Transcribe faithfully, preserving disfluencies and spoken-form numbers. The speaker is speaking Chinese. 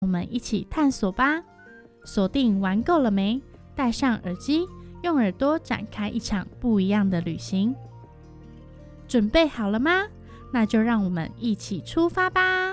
我们一起探索吧！锁定玩够了没？戴上耳机，用耳朵展开一场不一样的旅行。准备好了吗？那就让我们一起出发吧！